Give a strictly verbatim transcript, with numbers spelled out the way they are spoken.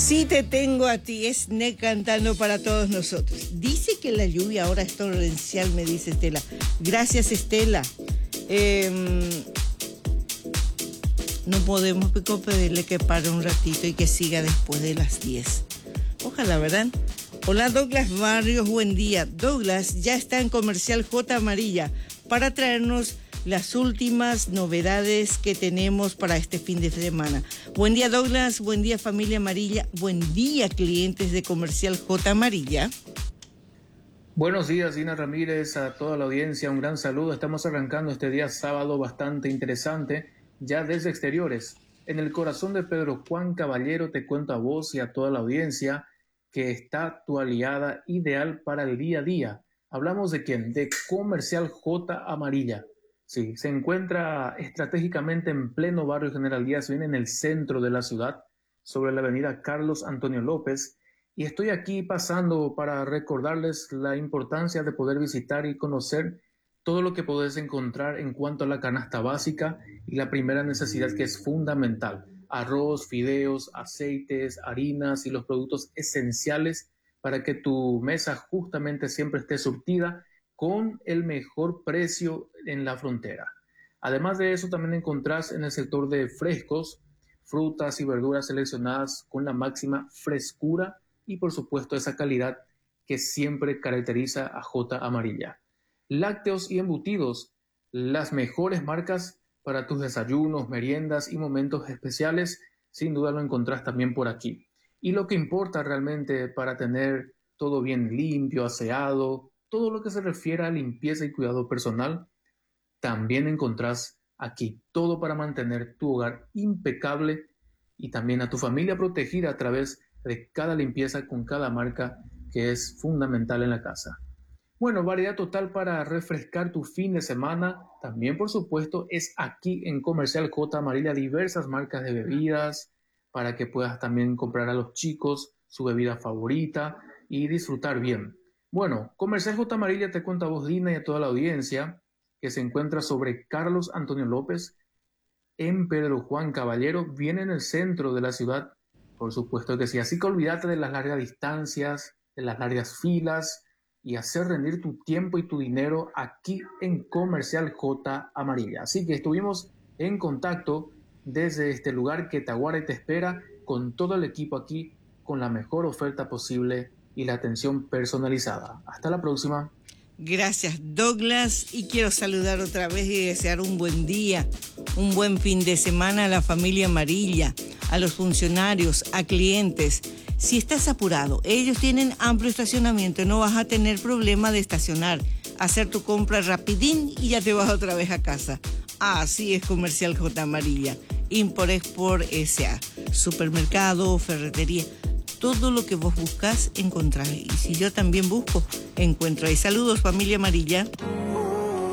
Sí te tengo a ti, es N E C cantando para todos nosotros. Dice que la lluvia ahora es torrencial, me dice Estela. Gracias, Estela. Eh, no podemos pedirle que pare un ratito y que siga después de las diez. Ojalá, ¿verdad? Hola, Douglas Barrios, buen día. Douglas ya está en Comercial J Amarilla para traernos las últimas novedades que tenemos para este fin de semana. Buen día, Douglas. Buen día, familia amarilla. Buen día, clientes de Comercial J Amarilla. Buenos días, Dina Ramírez, a toda la audiencia. Un gran saludo. Estamos arrancando este día sábado bastante interesante, ya desde exteriores. En el corazón de Pedro Juan Caballero te cuento a vos y a toda la audiencia que está tu aliada ideal para el día a día. ¿Hablamos de quién? De Comercial J Amarilla. Sí, se encuentra estratégicamente en pleno barrio General Díaz, bien en el centro de la ciudad, sobre la avenida Carlos Antonio López, y estoy aquí pasando para recordarles la importancia de poder visitar y conocer todo lo que podés encontrar en cuanto a la canasta básica y la primera necesidad que es fundamental: arroz, fideos, aceites, harinas y los productos esenciales para que tu mesa justamente siempre esté surtida con el mejor precio en la frontera. Además de eso, también encontrás en el sector de frescos, frutas y verduras seleccionadas con la máxima frescura y, por supuesto, esa calidad que siempre caracteriza a J Amarilla. Lácteos y embutidos, las mejores marcas para tus desayunos, meriendas y momentos especiales, sin duda lo encontrás también por aquí. Y lo que importa realmente para tener todo bien limpio, aseado, todo lo que se refiere a limpieza y cuidado personal, también encontrás aquí. Todo para mantener tu hogar impecable y también a tu familia protegida a través de cada limpieza con cada marca que es fundamental en la casa. Bueno, variedad total para refrescar tu fin de semana. También, por supuesto, es aquí en Comercial J Amarilla diversas marcas de bebidas para que puedas también comprar a los chicos su bebida favorita y disfrutar bien. Bueno, Comercial J Amarilla te cuenta a vos, Dina, y a toda la audiencia, que se encuentra sobre Carlos Antonio López en Pedro Juan Caballero, bien en el centro de la ciudad, por supuesto que sí. Así que olvídate de las largas distancias, de las largas filas y hacer rendir tu tiempo y tu dinero aquí en Comercial J Amarilla. Así que estuvimos en contacto desde este lugar que te aguarda y te espera con todo el equipo aquí, con la mejor oferta posible y la atención personalizada. Hasta la próxima. Gracias, Douglas, y quiero saludar otra vez y desear un buen día, un buen fin de semana a la familia amarilla, a los funcionarios, a clientes. Si estás apurado, ellos tienen amplio estacionamiento, no vas a tener problema de estacionar, hacer tu compra rapidín y ya te vas otra vez a casa. Así es Comercial J Amarilla, Import-Export S A, supermercado, ferretería. Todo lo que vos buscas, encontrás. Y si yo también busco, encuentro ahí. Saludos, familia amarilla.